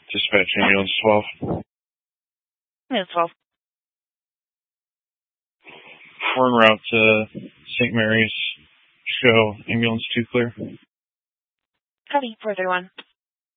Dispatch ambulance 12. Ambulance 12. We're en route to St. Mary's. Show ambulance 2 clear. Copy, 431.